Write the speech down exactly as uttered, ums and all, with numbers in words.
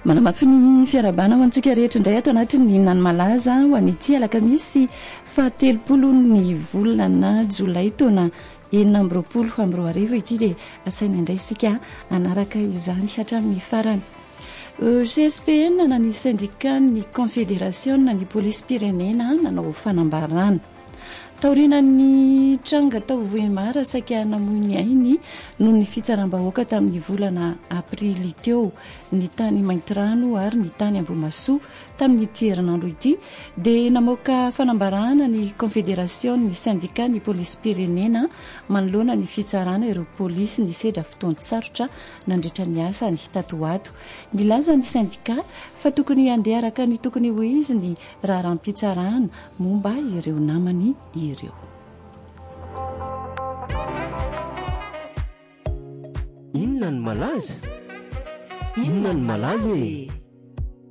manamafy ny fiarabana ho antsika rehetra indray ato anatin'ny inona ny malaza ho an'ity alakamisy fahatelopolo ny volana jolay taona enina amby roapolo amby roa arivo ity dia asaina indray isika anaraka izany hatramin'ny farany. C S P N na ny syndicat ny confédération na ny police pyrénéenne nanao fanambarana taorinan'ny tranga tao voemara saika namoy ainy noho ny fitsaram-bahoaka tamin'ny volana aprily teo ny tany maintirano ary ny tany Ambomasoa tamin'ny herinandro ity dia namoaka fanambarana ny confédération ny syndicat ny police pyrénéenne manoloana ny fitsarana ireo polisy ny sedra fotoan-tsarotra nandritra ny asa ny tatoato. Nilaza ny syndicat fa tokony handeha araka ny tokony ho izy ny raharam-pitsarana momba ireo namany ireo. Inona ny malaza? Inona ny malaza e?